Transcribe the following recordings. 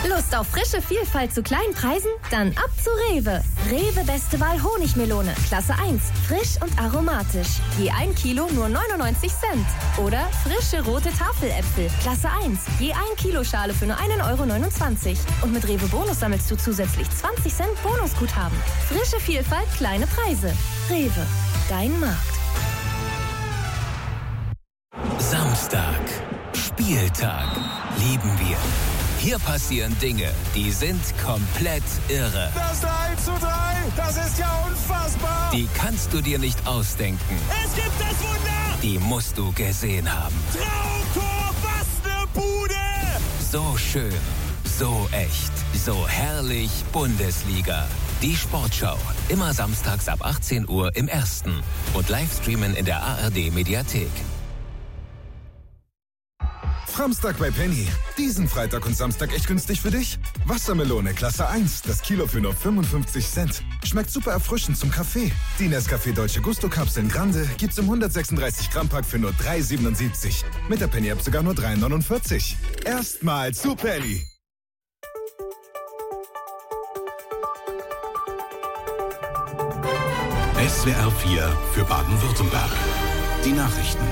Lust auf frische Vielfalt zu kleinen Preisen? Dann ab zu Rewe. Rewe Beste Wahl Honigmelone, Klasse 1, frisch und aromatisch. Je 1 Kilo nur 99 Cent. Oder frische rote Tafeläpfel, Klasse 1, je 1 Kilo Schale für nur 1,29 €. Und mit Rewe Bonus sammelst du zusätzlich 20 Cent Bonusguthaben. Frische Vielfalt, kleine Preise. Rewe, dein Markt. Samstag, Spieltag, lieben wir. Hier passieren Dinge, die sind komplett irre. Das 1:3, das ist ja unfassbar. Die kannst du dir nicht ausdenken. Es gibt das Wunder. Die musst du gesehen haben. Traumtor, was eine Bude. So schön, so echt, so herrlich Bundesliga. Die Sportschau, immer samstags ab 18 Uhr im Ersten und Livestreamen in der ARD-Mediathek. Samstag bei Penny. Diesen Freitag und Samstag echt günstig für dich? Wassermelone Klasse 1, das Kilo für nur 55 Cent. Schmeckt super erfrischend zum Kaffee. Die Nescafé Dolce Gusto Kapseln Grande gibt's im 136 Gramm Pack für nur 3,77. Mit der Penny App sogar nur 3,49. Erstmal zu Penny. SWR 4 für Baden-Württemberg. Die Nachrichten.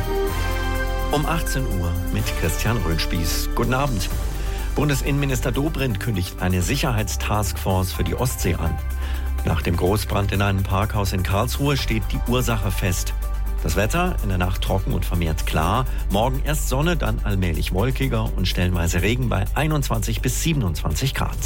Um 18 Uhr mit Christian Röhnspieß. Guten Abend. Bundesinnenminister Dobrindt kündigt eine Sicherheitstaskforce für die Ostsee an. Nach dem Großbrand in einem Parkhaus in Karlsruhe steht die Ursache fest. Das Wetter in der Nacht trocken und vermehrt klar. Morgen erst Sonne, dann allmählich wolkiger und stellenweise Regen bei 21 bis 27 Grad.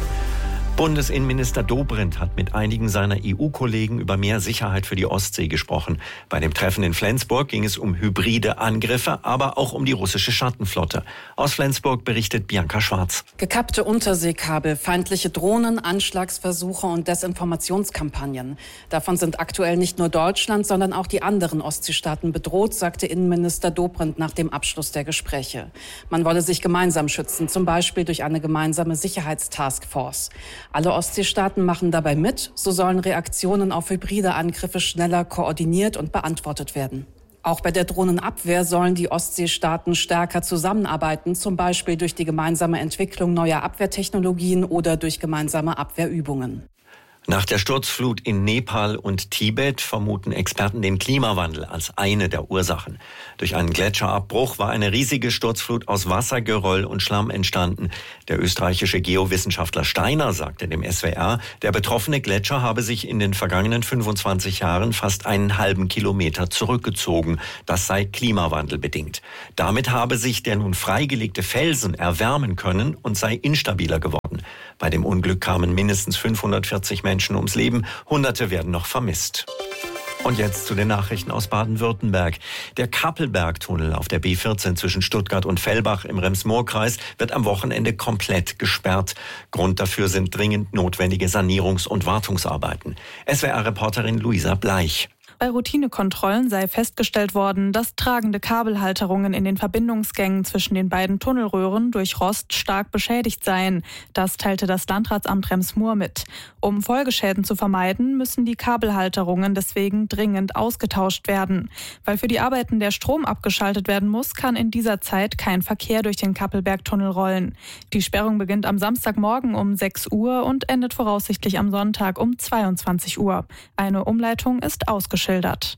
Bundesinnenminister Dobrindt hat mit einigen seiner EU-Kollegen über mehr Sicherheit für die Ostsee gesprochen. Bei dem Treffen in Flensburg ging es um hybride Angriffe, aber auch um die russische Schattenflotte. Aus Flensburg berichtet Bianca Schwarz. Gekappte Unterseekabel, feindliche Drohnen, Anschlagsversuche und Desinformationskampagnen. Davon sind aktuell nicht nur Deutschland, sondern auch die anderen Ostseestaaten bedroht, sagte Innenminister Dobrindt nach dem Abschluss der Gespräche. Man wolle sich gemeinsam schützen, zum Beispiel durch eine gemeinsame Sicherheitstaskforce. Alle Ostseestaaten machen dabei mit, so sollen Reaktionen auf hybride Angriffe schneller koordiniert und beantwortet werden. Auch bei der Drohnenabwehr sollen die Ostseestaaten stärker zusammenarbeiten, zum Beispiel durch die gemeinsame Entwicklung neuer Abwehrtechnologien oder durch gemeinsame Abwehrübungen. Nach der Sturzflut in Nepal und Tibet vermuten Experten den Klimawandel als eine der Ursachen. Durch einen Gletscherabbruch war eine riesige Sturzflut aus Wasser, Geröll und Schlamm entstanden. Der österreichische Geowissenschaftler Steiner sagte dem SWR, der betroffene Gletscher habe sich in den vergangenen 25 Jahren fast einen halben Kilometer zurückgezogen. Das sei klimawandelbedingt. Damit habe sich der nun freigelegte Felsen erwärmen können und sei instabiler geworden. Bei dem Unglück kamen mindestens 540 Menschen ums Leben, Hunderte werden noch vermisst. Und jetzt zu den Nachrichten aus Baden-Württemberg. Der Kappelbergtunnel auf der B14 zwischen Stuttgart und Fellbach im Rems-Murr-Kreis wird am Wochenende komplett gesperrt. Grund dafür sind dringend notwendige Sanierungs- und Wartungsarbeiten. SWR-Reporterin Luisa Bleich. Bei Routinekontrollen sei festgestellt worden, dass tragende Kabelhalterungen in den Verbindungsgängen zwischen den beiden Tunnelröhren durch Rost stark beschädigt seien. Das teilte das Landratsamt Rems-Murr mit. Um Folgeschäden zu vermeiden, müssen die Kabelhalterungen deswegen dringend ausgetauscht werden. Weil für die Arbeiten der Strom abgeschaltet werden muss, kann in dieser Zeit kein Verkehr durch den Kappelbergtunnel rollen. Die Sperrung beginnt am Samstagmorgen um 6 Uhr und endet voraussichtlich am Sonntag um 22 Uhr. Eine Umleitung ist ausgeschildert.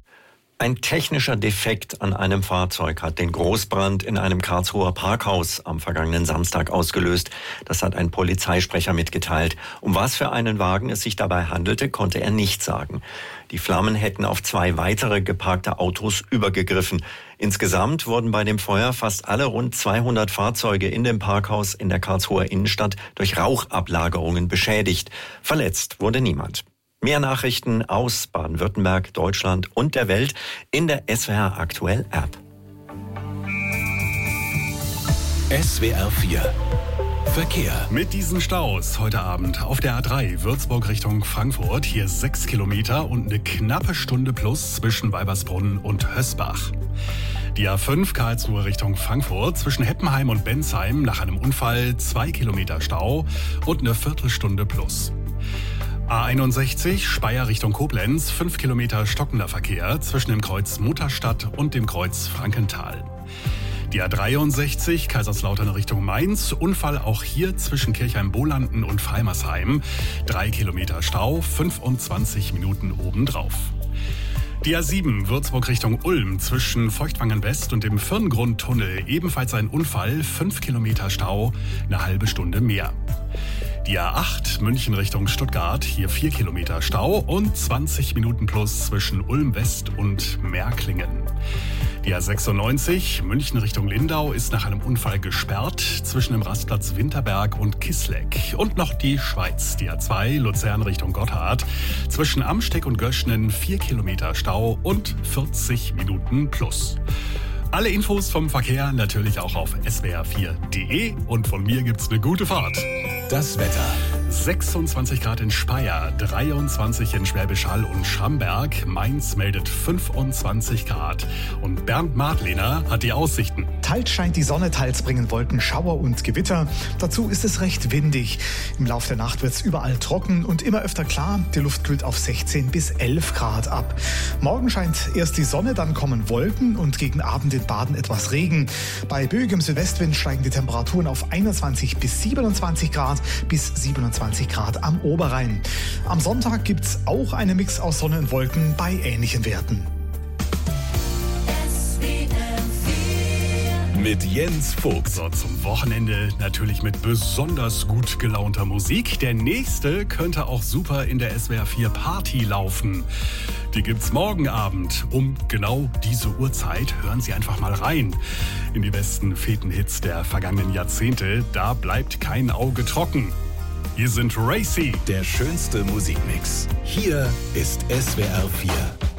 Ein technischer Defekt an einem Fahrzeug hat den Großbrand in einem Karlsruher Parkhaus am vergangenen Samstag ausgelöst. Das hat ein Polizeisprecher mitgeteilt. Um was für einen Wagen es sich dabei handelte, konnte er nicht sagen. Die Flammen hätten auf 2 weitere geparkte Autos übergegriffen. Insgesamt wurden bei dem Feuer fast alle rund 200 Fahrzeuge in dem Parkhaus in der Karlsruher Innenstadt durch Rauchablagerungen beschädigt. Verletzt wurde niemand. Mehr Nachrichten aus Baden-Württemberg, Deutschland und der Welt in der SWR Aktuell App. SWR 4 Verkehr. Mit diesen Staus heute Abend auf der A3 Würzburg Richtung Frankfurt. Hier 6 Kilometer und eine knappe Stunde plus zwischen Weibersbrunn und Hösbach. Die A5 Karlsruhe Richtung Frankfurt zwischen Heppenheim und Bensheim nach einem Unfall 2 Kilometer Stau und eine Viertelstunde plus. A61 Speyer Richtung Koblenz, 5 Kilometer stockender Verkehr zwischen dem Kreuz Mutterstadt und dem Kreuz Frankenthal. Die A63 Kaiserslautern Richtung Mainz. Unfall auch hier zwischen Kirchheim-Bolanden und Freimersheim. 3 Kilometer Stau, 25 Minuten obendrauf. Die A7 Würzburg Richtung Ulm zwischen Feuchtwangen West und dem Firngrundtunnel. Ebenfalls ein Unfall, 5 Kilometer Stau, eine halbe Stunde mehr. Die A8 München Richtung Stuttgart, hier 4 Kilometer Stau und 20 Minuten plus zwischen Ulm West und Märklingen. Die A96 München Richtung Lindau ist nach einem Unfall gesperrt zwischen dem Rastplatz Winterberg und Kisleck. Und noch die Schweiz, die A2 Luzern Richtung Gotthard zwischen Amsteck und Göschnen 4 Kilometer Stau und 40 Minuten plus. Alle Infos vom Verkehr natürlich auch auf swr4.de und von mir gibt's eine gute Fahrt. Das Wetter. 26 Grad in Speyer, 23 in Schwäbisch Hall und Schramberg. Mainz meldet 25 Grad. Und Bernd Madlener hat die Aussichten. Teils scheint die Sonne, teils bringen Wolken Schauer und Gewitter. Dazu ist es recht windig. Im Laufe der Nacht wird es überall trocken und immer öfter klar. Die Luft kühlt auf 16 bis 11 Grad ab. Morgen scheint erst die Sonne, dann kommen Wolken und gegen Abend in Baden etwas Regen. Bei böigem Südwestwind steigen die Temperaturen auf 21 bis 27 Grad bis 27 Grad am Oberrhein. Am Sonntag gibt es auch einen Mix aus Sonne und Wolken bei ähnlichen Werten. Mit Jens Vogt. So, zum Wochenende natürlich mit besonders gut gelaunter Musik. Der nächste könnte auch super in der SWR4 Party laufen. Die gibt's morgen Abend um genau diese Uhrzeit. Hören Sie einfach mal rein in die besten Feten-Hits der vergangenen Jahrzehnte. Da bleibt kein Auge trocken. Hier sind Racy. Der schönste Musikmix. Hier ist SWR4.